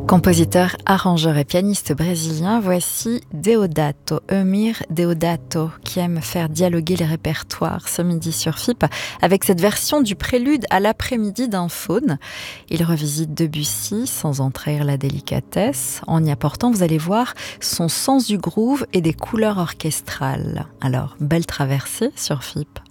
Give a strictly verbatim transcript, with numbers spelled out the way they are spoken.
Compositeur, arrangeur et pianiste brésilien, voici Deodato, Eumir Deodato, qui aime faire dialoguer les répertoires ce midi sur F I P avec cette version du prélude à l'après-midi d'un faune. Il revisite Debussy sans en trahir la délicatesse, en y apportant, vous allez voir, son sens du groove et des couleurs orchestrales. Alors, belle traversée sur F I P.